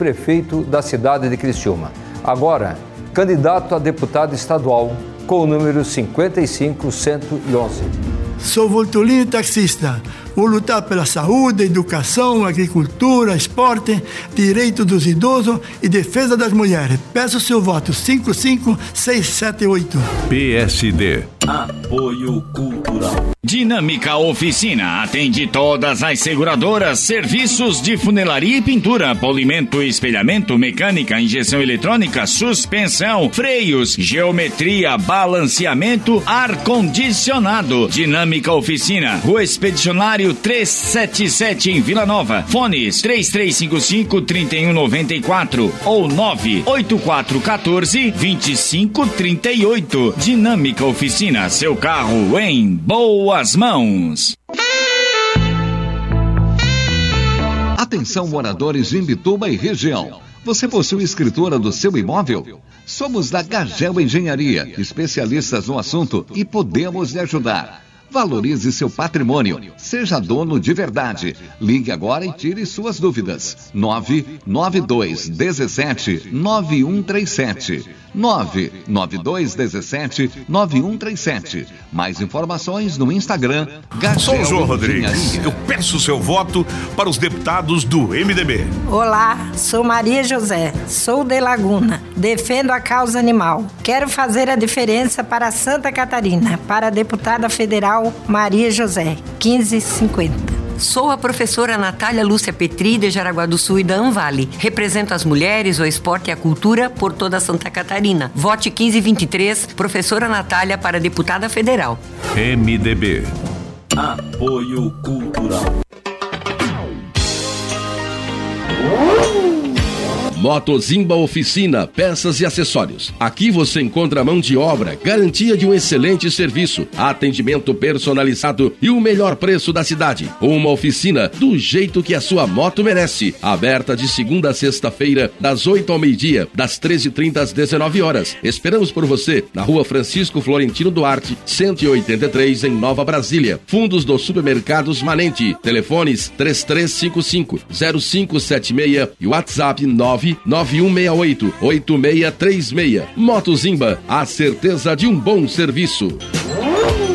vice-prefeito da cidade de Criciúma. Agora, candidato a deputado estadual com o número 55111. Sou Voltolino taxista. Vou lutar pela saúde, educação, agricultura, esporte, direito dos idosos e defesa das mulheres. Peço seu voto 55678. PSD. Apoio Cultural. Dinâmica Oficina atende todas as seguradoras, serviços de funilaria e pintura, polimento e espelhamento, mecânica, injeção eletrônica, suspensão, freios, geometria, balanceamento, ar-condicionado. Dinâmica Oficina, Rua Expedicionário 377 em Vila Nova. Fones 3355-3194 ou 98414-2538. Dinâmica Oficina, seu carro em boas mãos. Atenção, moradores de Imbituba e região. Você possui escritura do seu imóvel? Somos da Gagel Engenharia, especialistas no assunto e podemos lhe ajudar. Valorize seu patrimônio. Seja dono de verdade. Ligue agora e tire suas dúvidas. 99217-9137. 99217-9137. Mais informações no Instagram. Sou João Rodrigues. Eu peço seu voto para os deputados do MDB. Olá, sou Maria José. Sou de Laguna. Defendo a causa animal. Quero fazer a diferença para Santa Catarina. Para a deputada federal Maria José, 1550. Sou a professora Natália Lúcia Petri, de Jaraguá do Sul e da Anvale. Represento as mulheres, o esporte e a cultura por toda Santa Catarina. Vote 1523, professora Natália para deputada federal. MDB. Apoio Cultural. Motozimba Oficina, peças e acessórios. Aqui você encontra mão de obra, garantia de um excelente serviço, atendimento personalizado e o melhor preço da cidade. Uma oficina do jeito que a sua moto merece. Aberta de segunda a sexta-feira, das 8 ao meio-dia, das 13h30 às 19 horas. Esperamos por você na Rua Francisco Florentino Duarte, 183, em Nova Brasília. Fundos dos Supermercados Manente. Telefones 3355-0576 e WhatsApp 99168-8636. Motozimba, a certeza de um bom serviço.